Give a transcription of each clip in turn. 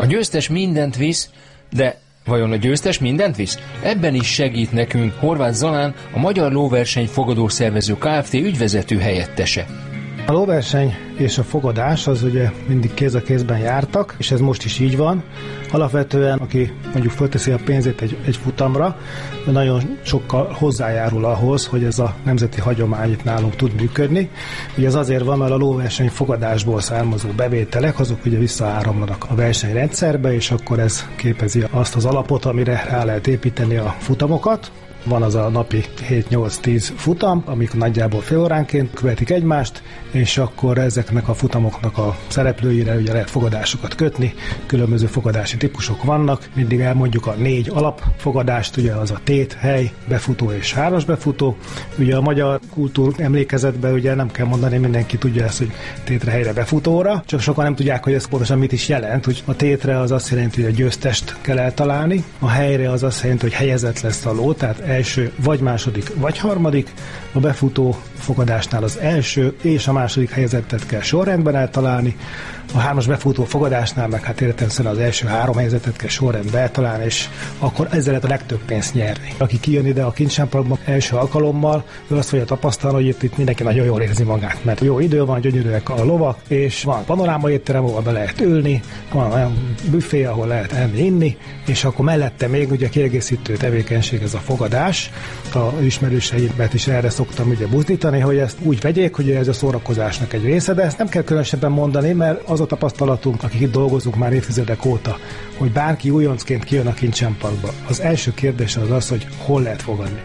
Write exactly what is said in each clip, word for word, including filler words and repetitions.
A győztes mindent visz, de vajon a győztes mindent visz? Ebben is segít nekünk Horváth Zalán, a Magyar Lóverseny Fogadószervező Kft. Ügyvezető helyettese. A lóverseny és a fogadás az ugye mindig kéz a kézben jártak, és ez most is így van. Alapvetően, aki mondjuk fölteszi a pénzét egy, egy futamra, nagyon sokkal hozzájárul ahhoz, hogy ez a nemzeti hagyomány itt nálunk tud működni. Ugye ez azért van, mert a lóverseny fogadásból származó bevételek, azok ugye visszaáramlanak a versenyrendszerbe, és akkor ez képezi azt az alapot, amire rá lehet építeni a futamokat. Van az a napi hét-nyolc-tíz futam, amik nagyjából fél óránként követik egymást, és akkor ezeknek a futamoknak a szereplőire ugye lehet fogadásokat kötni, különböző fogadási típusok vannak, mindig elmondjuk a négy alapfogadást, ugye az a tét, hely, befutó és hármas befutó. Ugye a magyar kultúr emlékezetben ugye nem kell mondani, mindenki tudja ezt, hogy tétre, helyre, befutóra, csak sokan nem tudják, hogy ez pontosan mit is jelent. Úgy a tétre az azt jelenti, hogy a győztest kell eltalálni, a helyre az azt jelenti, hogy helyezett lesz a ló, tehát első, vagy második, vagy harmadik. A befutó fogadásnál az első és a második helyezettet kell sorrendben eltalálni. A hármas befutó fogadásnál meg hát értelemszerűen az első három helyezettet kell sorrendben eltalálni, és akkor ezzel lehet a legtöbb pénzt nyerni. Aki kijön ide a kincsempalagba első alkalommal, ő azt fogja tapasztalni, hogy itt, itt mindenki nagyon jól érzi magát, mert jó idő van, gyönyörűek a lovak, és van panoráma étterem, ahol be lehet ülni, van olyan büfé, ahol lehet enni, inni, és akkor mellette még ugye kiegészítő tevékenység ez a fogadás. A ismerőseimet is erre szoktam ugye buzdítani, hogy ezt úgy vegyék, hogy ez a szórakozásnak egy része, de ezt nem kell különösebben mondani, mert az a tapasztalatunk, akik itt dolgozunk már évtizedek óta, hogy bárki újoncként kijön a kincsempalagba. Az első kérdés az az, hogy hol lehet fogadni.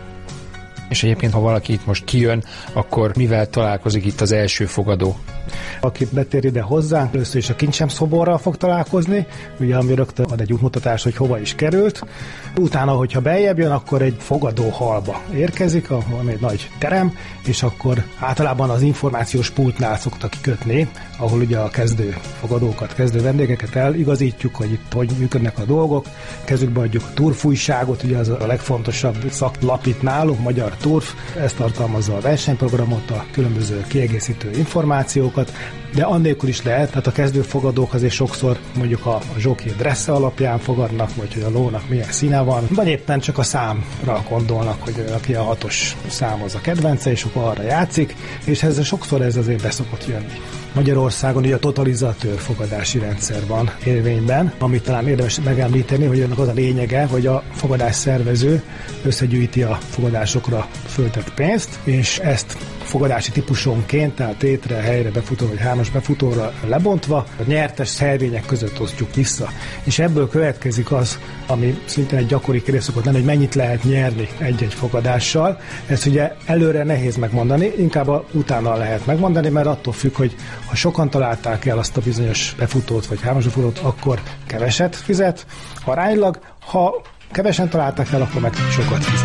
És egyébként, ha valaki itt most kijön, akkor mivel találkozik itt az első fogadó? Aki betér ide hozzánk, először is a kincsem szoborral fog találkozni, ugye ami rögtön ad egy útmutatás, hogy hova is került. Utána, hogyha beljebb jön, akkor egy fogadó hallba érkezik, ahol egy nagy terem, és akkor általában az információs pultnál szoktak kikötni, ahol ugye a kezdő fogadókat, kezdő vendégeket eligazítjuk, hogy itt hogy működnek a dolgok. Kezükbe adjuk a turfújságot, ugye az a legfontosabb szaklap itt nálunk, Magyar Turf, ez tartalmazza a versenyprogramot, a különböző kiegészítő információkat, de annélkül is lehet, tehát a kezdőfogadók azért sokszor mondjuk a, a zsóki dressze alapján fogadnak, vagy hogy a lónak milyen színe van, vagy éppen csak a számra gondolnak, hogy aki a hatos szám az a kedvence, és akkor arra játszik, és ez sokszor ez azért beszokott jönni. Magyarországon ugye a totalizatőr fogadási rendszer van érvényben, amit talán érdemes megemlíteni, hogy ennek az a lényege, hogy a fogadás szervező összegyűjti a fogadásokra föltett pénzt, és ezt fogadási típusonként, tehát tétre, helyre, befutó vagy hármas befutóra lebontva, a nyertes szervények között osztjuk vissza. És ebből következik az, ami szintén egy gyakori kérdés szokott lenni, hogy mennyit lehet nyerni egy-egy fogadással. Ezt ugye előre nehéz megmondani, inkább a, utána lehet megmondani, mert attól függ, hogy ha sokan találták el azt a bizonyos befutót vagy hármas befutót, akkor keveset fizet aránylag, ha kevesen találták el, akkor meg sokat fizet.